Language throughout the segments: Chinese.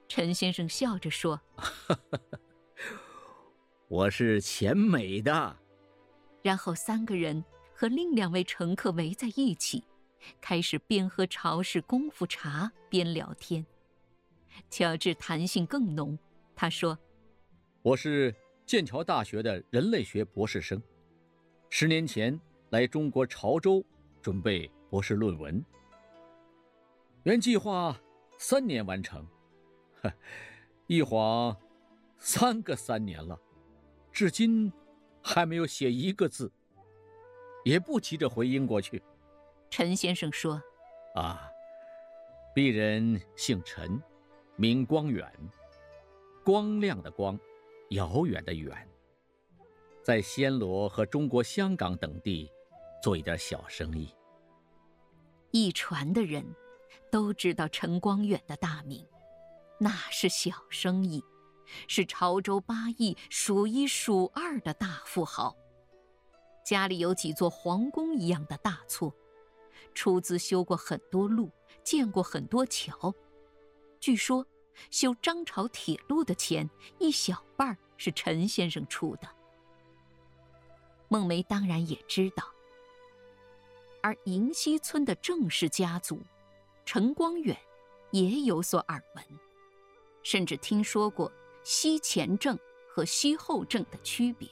陈先生笑着说： 我是钱美的。 然后3个人和另2位乘客围在一起，开始边喝潮式功夫茶边聊天。乔治谈性更浓，他说： 我是剑桥大学的人类学博士生，10年前来中国潮州准备博士论文，原计划3年完成，一晃3个3年了，至今还没有写1个字，也不急着回英国去。 陈先生说： 鄙人姓陈，名光远，光亮的光，遥远的远，在暹罗和中国香港等地做一点小生意。 一船的人都知道陈光远的大名，那是小生意，是潮州8邑数1数2的大富豪，家里有几座皇宫一样的大厝，出资修过很多路，建过很多桥。据说修张潮铁路的钱一小半是陈先生出的。孟梅当然也知道，而银溪村的郑氏家族陈光远也有所耳闻，甚至听说过西前郑和西后郑的区别。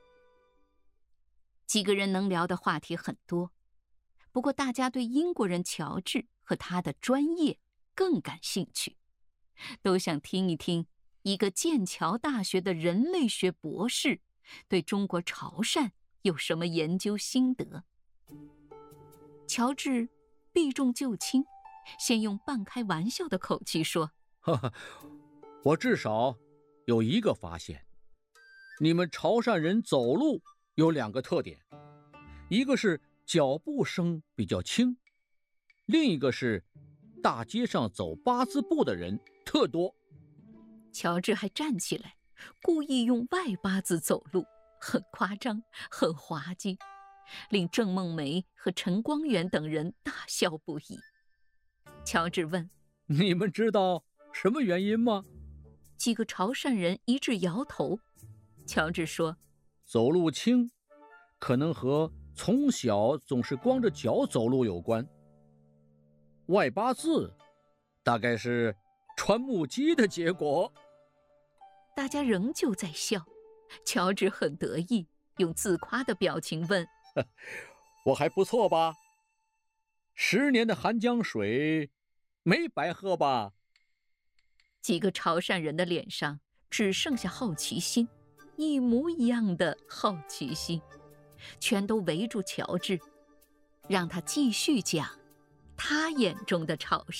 几个人能聊的话题很多，不过大家对英国人乔治和他的专业更感兴趣，都想听一听一个剑桥大学的人类学博士对中国潮汕有什么研究心得。乔治避重就轻，先用半开玩笑的口气说： 我至少有1个发现，你们潮汕人走路有2个特点，一个是脚步声比较轻，另一个是大街上走8字步的人特多。 乔治还站起来，故意用外8字走路，很夸张，很滑稽，令郑梦梅和陈光远等人大笑不已。乔治问： 你们知道什么原因吗？ 几个潮汕人一致摇头。乔治说： 走路轻可能和从小总是光着脚走路有关，外8字大概是穿木屐的结果。 大家仍旧在笑，乔治很得意，用自夸的表情问： 我还不错吧？10年的寒江水没白喝吧？ 几个潮汕人的脸上只剩下好奇心，一模一样的好奇心，全都围住乔治，让他继续讲他眼中的潮汕。